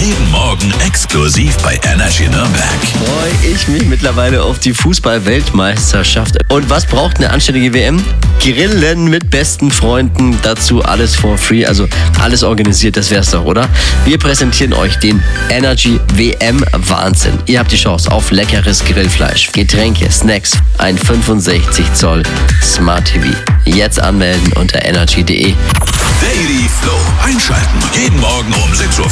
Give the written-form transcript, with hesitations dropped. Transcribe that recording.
Jeden Morgen exklusiv bei Energy Nürnberg. Freue ich mich mittlerweile auf die Fußball-Weltmeisterschaft. Und was braucht eine anständige WM? Grillen mit besten Freunden, dazu alles for free, also alles organisiert, das wär's doch, oder? Wir präsentieren euch den Energy WM Wahnsinn. Ihr habt die Chance auf leckeres Grillfleisch, Getränke, Snacks, ein 65 Zoll Smart TV. Jetzt anmelden unter energy.de. Daily Flow einschalten. Jeden Morgen um 6:40 Uhr